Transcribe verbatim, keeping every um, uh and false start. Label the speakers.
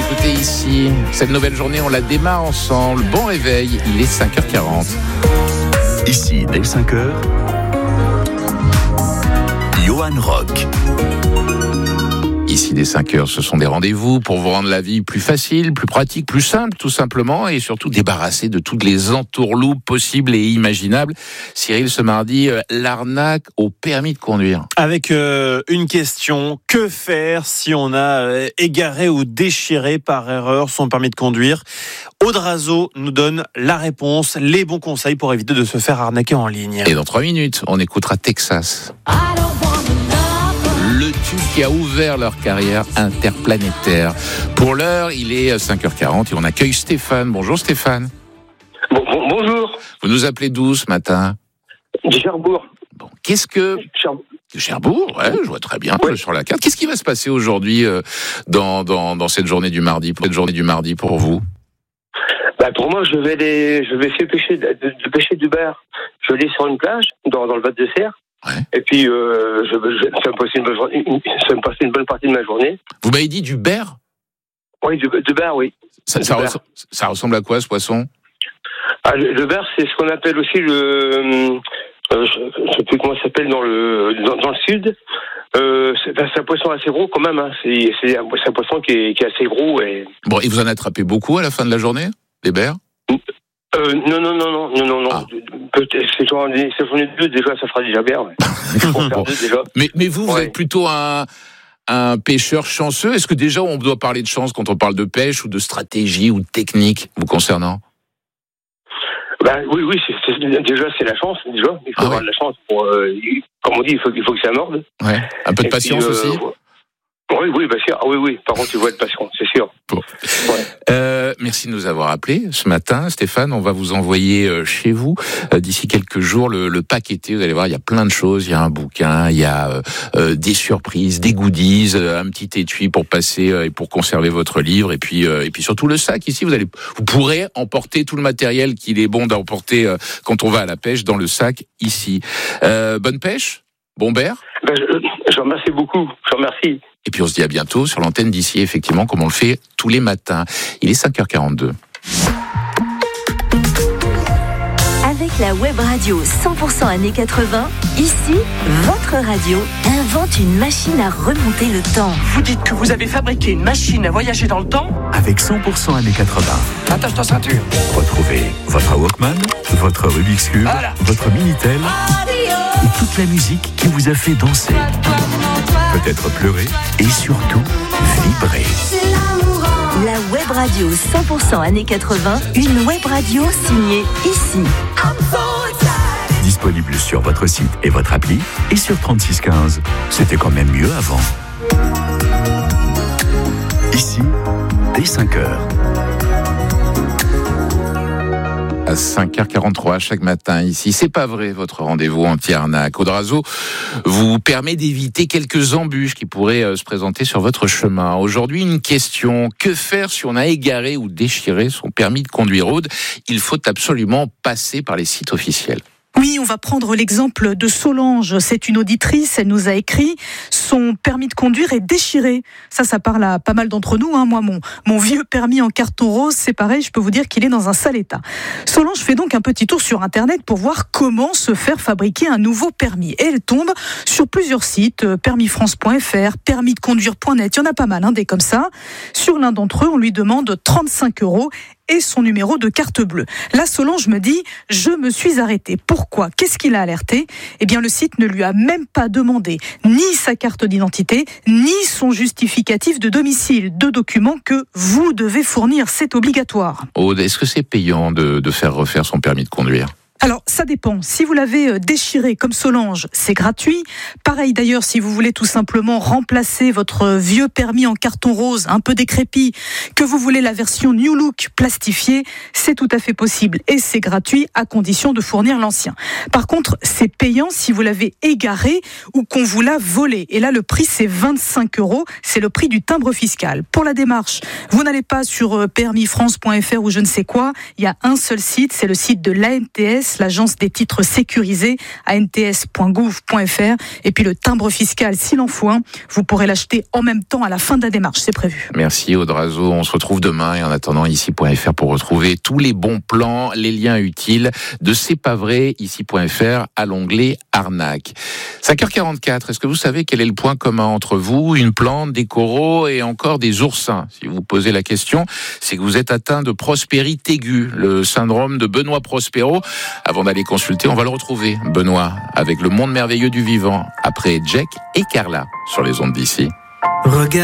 Speaker 1: écoutez ici. Cette nouvelle journée, on la démarre ensemble. Bon réveil, il est cinq heures quarante.
Speaker 2: Ici, dès cinq heures, Johan Rock.
Speaker 1: Ici, dès cinq heures, ce sont des rendez-vous pour vous rendre la vie plus facile, plus pratique, plus simple, tout simplement, et surtout débarrasser de toutes les entourloupes possibles et imaginables. Cyril, ce mardi, euh, l'arnaque au permis de conduire.
Speaker 3: Avec euh, une question, que faire si on a euh, égaré ou déchiré par erreur son permis de conduire ? Aude Razo nous donne la réponse, les bons conseils pour éviter de se faire arnaquer en ligne.
Speaker 1: Et dans trois minutes, on écoutera Texas. Le tube qui a ouvert leur carrière interplanétaire. Pour l'heure, il est cinq heures quarante et on accueille Stéphane. Bonjour Stéphane.
Speaker 4: Bon, bon, bonjour.
Speaker 1: Vous nous appelez d'où ce matin ?
Speaker 4: Du Cherbourg.
Speaker 1: Bon, qu'est-ce que...
Speaker 4: Cher...
Speaker 1: De Cherbourg, ouais, je vois très bien
Speaker 4: ouais.
Speaker 1: sur la carte. Qu'est-ce qui va se passer aujourd'hui euh, dans, dans, dans cette journée du mardi, pour cette journée du mardi pour vous ?
Speaker 4: Bah pour moi, je vais aller, je vais essayer de pêcher, de, de pêcher du bar. Je vais aller sur une plage, dans, dans le Val-de-Serre.
Speaker 1: Ouais.
Speaker 4: Et puis, euh, je, je, ça, me passe une bonne, une, ça me passe une bonne partie de ma journée.
Speaker 1: Vous m'avez dit du berre ?
Speaker 4: Oui, du, du bar, oui.
Speaker 1: Ça, ça, res, ça ressemble à quoi, ce poisson ?
Speaker 4: Ah, le, le bar, c'est ce qu'on appelle aussi le... Euh, je ne sais plus comment ça s'appelle dans le, dans, dans le sud. Euh, c'est, c'est un poisson assez gros quand même. Hein. C'est, c'est, un, c'est un poisson qui est, qui est assez gros. Et...
Speaker 1: Bon, et vous en attrapez beaucoup à la fin de la journée, des berres ?
Speaker 4: Euh, non, non, non, non, non, non, non. Ah. Peut-être, c'est sur une deux, déjà, ça fera déjà bien. Ouais.
Speaker 1: Bon. deux, déjà. Mais, mais vous, vous ouais. êtes plutôt un, un pêcheur chanceux. Est-ce que déjà, on doit parler de chance quand on parle de pêche ou de stratégie ou de technique vous concernant ?
Speaker 4: Ben, oui, oui, c'est, c'est, déjà, c'est la chance, déjà. Il faut ah avoir ouais. de la chance pour, euh, comme on dit, il faut, il faut que ça morde.
Speaker 1: Ouais. Un peu de Et patience puis, euh, aussi.
Speaker 4: Oui, oui, bien sûr. Ah, oui, oui. Par contre, tu vois de patience, c'est sûr.
Speaker 1: Bon. Ouais. Euh, merci de nous avoir appelés ce matin, Stéphane. On va vous envoyer euh, chez vous euh, d'ici quelques jours le, le pack été. Vous allez voir, il y a plein de choses. Il y a un bouquin, il y a euh, euh, des surprises, des goodies, euh, un petit étui pour passer euh, et pour conserver votre livre, et puis euh, et puis surtout le sac. Ici, vous allez, vous pourrez emporter tout le matériel qu'il est bon d'emporter euh, quand on va à la pêche dans le sac ici. Euh, bonne pêche, bon berre.
Speaker 4: Ben, je, je remercie beaucoup. Je remercie.
Speaker 1: Et puis on se dit à bientôt sur l'antenne d'ici, effectivement, comme on le fait tous les matins. Il est cinq heures quarante-deux.
Speaker 5: Avec la web radio cent pour cent années quatre-vingts, ici, votre radio invente une machine à remonter le temps.
Speaker 6: Vous dites que vous avez fabriqué une machine à voyager dans le temps ?
Speaker 2: Avec cent pour cent années quatre-vingts.
Speaker 6: Attache ta ceinture.
Speaker 2: Retrouvez votre Walkman, votre Rubik's Cube, voilà. Votre Minitel et toute la musique qui vous a fait danser, peut-être pleurer et surtout vibrer.
Speaker 5: La web radio cent pour cent années quatre-vingts, une web radio signée ici.
Speaker 2: Disponible sur votre site et votre appli et sur trente-six quinze. C'était quand même mieux avant. Ici, dès cinq heures.
Speaker 1: À cinq heures quarante-trois chaque matin ici. C'est pas vrai, votre rendez-vous anti-arnaque. Aude Razo vous permet d'éviter quelques embûches qui pourraient euh, se présenter sur votre chemin. Aujourd'hui, une question. Que faire si on a égaré ou déchiré son permis de conduire, Aude ? Il faut absolument passer par les sites officiels.
Speaker 7: Oui, on va prendre l'exemple de Solange. C'est une auditrice, elle nous a écrit « Son permis de conduire est déchiré ». Ça, ça parle à pas mal d'entre nous. Hein. Moi, mon, mon vieux permis en carton rose, c'est pareil, je peux vous dire qu'il est dans un sale état. Solange fait donc un petit tour sur Internet pour voir comment se faire fabriquer un nouveau permis. Et elle tombe sur plusieurs sites, permis france point f r, permis de conduire point net, il y en a pas mal, hein, des comme ça. Sur l'un d'entre eux, on lui demande trente-cinq euros et son numéro de carte bleue. Là, Solange me dit « Je me suis arrêtée ». Pourquoi ? Qu'est-ce qu'il a alerté ? Eh bien, le site ne lui a même pas demandé ni sa carte d'identité, ni son justificatif de domicile. Deux documents que vous devez fournir, c'est obligatoire.
Speaker 1: Aude, est-ce que c'est payant de, de faire refaire son permis de conduire ?
Speaker 7: Alors, ça dépend. Si vous l'avez déchiré comme Solange, c'est gratuit. Pareil d'ailleurs, si vous voulez tout simplement remplacer votre vieux permis en carton rose, un peu décrépit, que vous voulez la version New Look plastifiée, c'est tout à fait possible. Et c'est gratuit à condition de fournir l'ancien. Par contre, c'est payant si vous l'avez égaré ou qu'on vous l'a volé. Et là, le prix, c'est vingt-cinq euros. C'est le prix du timbre fiscal. Pour la démarche, vous n'allez pas sur permis france point f r ou je ne sais quoi. Il y a un seul site, c'est le site de l'A N T S. S, l'agence des titres sécurisés, a n t s point gouv point f r. Et puis le timbre fiscal, s'il en faut un, vous pourrez l'acheter en même temps à la fin de la démarche, c'est prévu.
Speaker 1: Merci Audrazo, on se retrouve demain et en attendant ici point f r pour retrouver tous les bons plans, les liens utiles de C'est pas vrai, ici point f r à l'onglet arnaque. cinq heures quarante-quatre, est-ce que vous savez quel est le point commun entre vous, une plante, des coraux et encore des oursins? Si vous posez la question, c'est que vous êtes atteint de prospérite aiguë, le syndrome de Benoît Prospero. Avant d'aller consulter, on va le retrouver, Benoît, avec le monde merveilleux du vivant, après Jack et Carla sur les ondes d'ici. Regarde.